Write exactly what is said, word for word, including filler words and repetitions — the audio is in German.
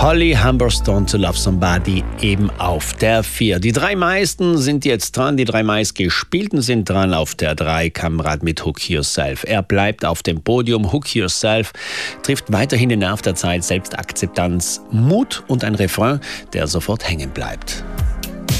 Holly Humberstone to Love Somebody eben auf der vier. Die drei meisten sind jetzt dran, die drei meistgespielten sind dran. Auf der drei Kamrat mit Hook Yourself. Er bleibt auf dem Podium. Hook Yourself trifft weiterhin den Nerv der Zeit, Selbstakzeptanz, Mut und ein Refrain, der sofort hängen bleibt.